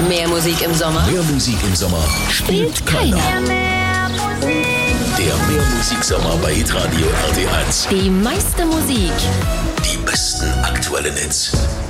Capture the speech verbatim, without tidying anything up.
Mehr Musik im Sommer? Mehr Musik im Sommer spielt keiner. Der Mehrmusiksommer bei Hitradio R T eins. Die meiste Musik. Die besten aktuellen Hits.